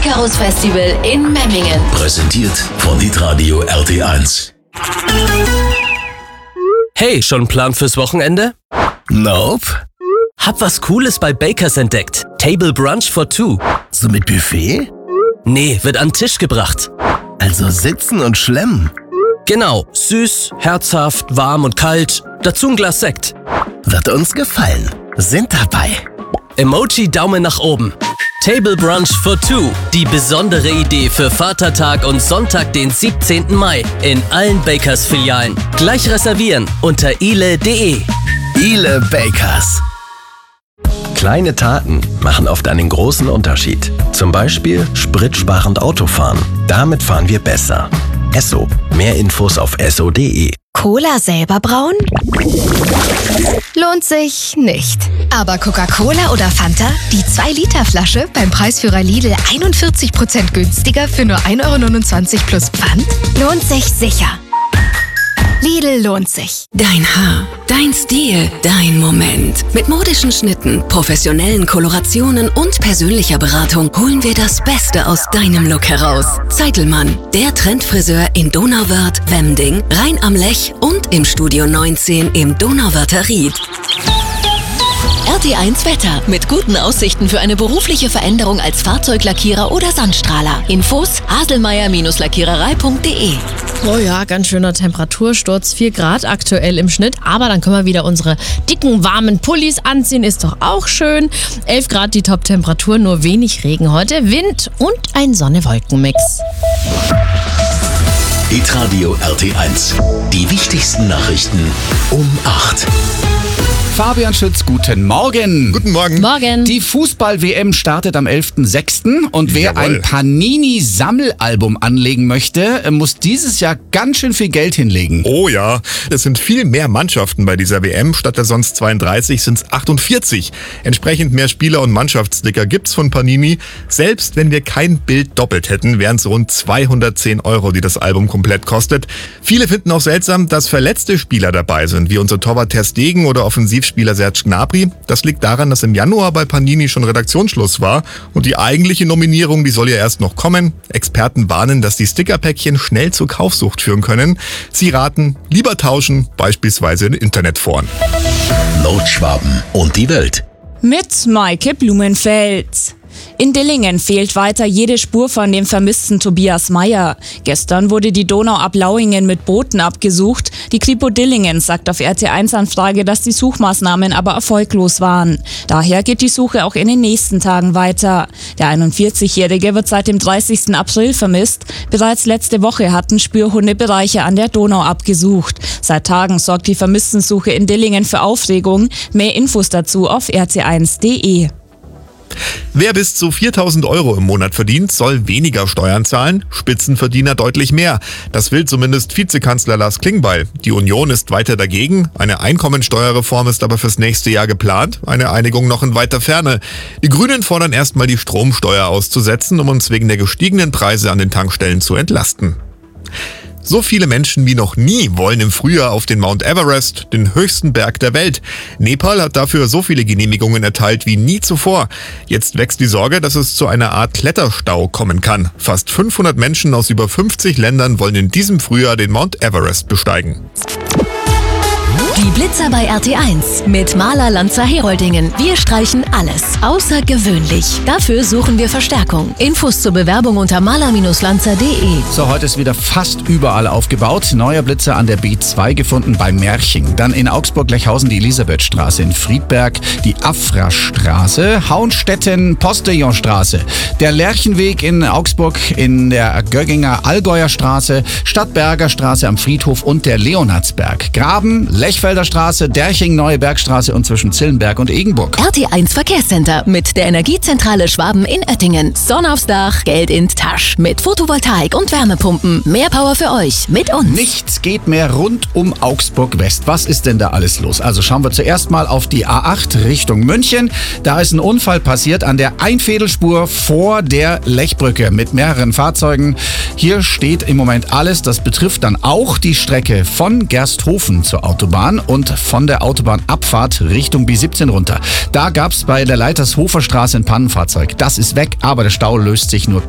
Icarus Festival in Memmingen. Präsentiert von Hitradio RT1. Hey, schon Plan fürs Wochenende? Nope. Hab was Cooles bei Bakers entdeckt. Table Brunch for Two. So mit Buffet? Nee, wird an den Tisch gebracht. Also sitzen und schlemmen. Genau, süß, herzhaft, warm und kalt. Dazu ein Glas Sekt. Wird uns gefallen. Sind dabei. Emoji Daumen nach oben. Table Brunch for Two. Die besondere Idee für Vatertag und Sonntag, den 17. Mai. In allen Bakers-Filialen. Gleich reservieren unter ile.de. Ile Bakers. Kleine Taten machen oft einen großen Unterschied. Zum Beispiel spritsparend Autofahren. Damit fahren wir besser. Esso. Mehr Infos auf esso.de. Cola selber brauen? Lohnt sich nicht. Aber Coca-Cola oder Fanta? Die 2-Liter-Flasche beim Preisführer Lidl 41% günstiger für nur 1,29 € plus Pfand? Lohnt sich sicher. Lidl lohnt sich. Dein Haar, dein Stil, dein Moment. Mit modischen Schnitten, professionellen Kolorationen und persönlicher Beratung holen wir das Beste aus deinem Look heraus. Zeitelmann, der Trendfriseur in Donauwörth, Wemding, Rhein am Lech und im Studio 19 im Donauwörther Ried. RT1 Wetter. Mit guten Aussichten für eine berufliche Veränderung als Fahrzeuglackierer oder Sandstrahler. Infos haselmeier-lackiererei.de. Oh ja, ganz schöner Temperatursturz, 4 Grad aktuell im Schnitt, aber dann können wir wieder unsere dicken, warmen Pullis anziehen, ist doch auch schön. 11 Grad die Top-Temperatur, nur wenig Regen heute, Wind und ein Sonne-Wolken-Mix. Hitradio RT1. Die wichtigsten Nachrichten um 8. Fabian Schütz, guten Morgen. Guten Morgen. Morgen. Die Fußball-WM startet am 11.06. und wer Jawohl. ein Panini-Sammelalbum anlegen möchte, muss dieses Jahr ganz schön viel Geld hinlegen. Oh ja, es sind viel mehr Mannschaften bei dieser WM. Statt der sonst 32 sind es 48. Entsprechend mehr Spieler und Mannschaftssticker gibt's von Panini. Selbst wenn wir kein Bild doppelt hätten, wären es rund 210 €, die das Album komplett kostet. Viele finden auch seltsam, dass verletzte Spieler dabei sind, wie unser Torwart Ter Stegen oder Offensivspieler Serge Gnabry. Das liegt daran, dass im Januar bei Panini schon Redaktionsschluss war und die eigentliche Nominierung, die soll ja erst noch kommen. Experten warnen, dass die Stickerpäckchen schnell zur Kaufsucht führen können. Sie raten, lieber tauschen, beispielsweise in Internetforen. Notschwaben und die Welt. Mit Maike Blumenfeld. In Dillingen fehlt weiter jede Spur von dem vermissten Tobias Meyer. Gestern wurde die Donau ab Lauingen mit Booten abgesucht. Die Kripo Dillingen sagt auf RT1-Anfrage, dass die Suchmaßnahmen aber erfolglos waren. Daher geht die Suche auch in den nächsten Tagen weiter. Der 41-Jährige wird seit dem 30. April vermisst. Bereits letzte Woche hatten Spürhunde Bereiche an der Donau abgesucht. Seit Tagen sorgt die Vermisstensuche in Dillingen für Aufregung. Mehr Infos dazu auf rt1.de. Wer bis zu 4.000 € im Monat verdient, soll weniger Steuern zahlen, Spitzenverdiener deutlich mehr. Das will zumindest Vizekanzler Lars Klingbeil. Die Union ist weiter dagegen. Eine Einkommensteuerreform ist aber fürs nächste Jahr geplant, eine Einigung noch in weiter Ferne. Die Grünen fordern erstmal die Stromsteuer auszusetzen, um uns wegen der gestiegenen Preise an den Tankstellen zu entlasten. So viele Menschen wie noch nie wollen im Frühjahr auf den Mount Everest, den höchsten Berg der Welt. Nepal hat dafür so viele Genehmigungen erteilt wie nie zuvor. Jetzt wächst die Sorge, dass es zu einer Art Kletterstau kommen kann. Fast 500 Menschen aus über 50 Ländern wollen in diesem Frühjahr den Mount Everest besteigen. Die Blitzer bei RT1 mit Maler Lanzer Heroldingen. Wir streichen alles außergewöhnlich. Dafür suchen wir Verstärkung. Infos zur Bewerbung unter maler-lanzer.de. So, heute ist wieder fast überall aufgebaut. Neuer Blitzer an der B2 gefunden bei Merching. Dann in Augsburg-Lechhausen die Elisabethstraße, in Friedberg die Afrastraße, Hauenstetten, Postillonstraße, der Lerchenweg in Augsburg in der Gögginger Allgäuer Straße, Stadtberger Straße am Friedhof und der Leonhardsberg. Graben, Lechfelder Straße, Derching, Neue Bergstraße und zwischen Zillenberg und Egenburg. RT1 Verkehrscenter mit der Energiezentrale Schwaben in Oettingen. Sonne aufs Dach, Geld in die Tasche. Mit Photovoltaik und Wärmepumpen. Mehr Power für euch mit uns. Nichts geht mehr rund um Augsburg West. Was ist denn da alles los? Also schauen wir zuerst mal auf die A8 Richtung München. Da ist ein Unfall passiert an der Einfädelspur vor der Lechbrücke mit mehreren Fahrzeugen. Hier steht im Moment alles. Das betrifft dann auch die Strecke von Gersthofen zur Autobahn und von der Autobahnabfahrt Richtung B17 runter. Da gab es bei der Leitershofer Straße ein Pannenfahrzeug. Das ist weg, aber der Stau löst sich nur